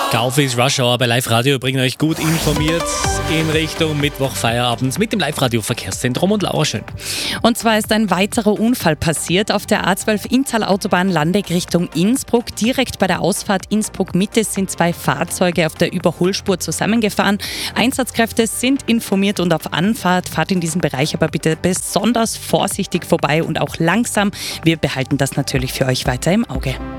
Kauf ist Rush Hour bei Live Radio, bringen euch gut informiert in Richtung Mittwoch Feierabend mit dem Live Radio Verkehrszentrum und Laura Schön. Und zwar ist ein weiterer Unfall passiert auf der A12 Inntal-Autobahn Landeck Richtung Innsbruck. Direkt bei der Ausfahrt Innsbruck-Mitte sind zwei Fahrzeuge auf der Überholspur zusammengefahren. Einsatzkräfte sind informiert und auf Anfahrt. Fahrt in diesem Bereich aber bitte besonders vorsichtig vorbei und auch langsam. Wir behalten das natürlich für euch weiter im Auge.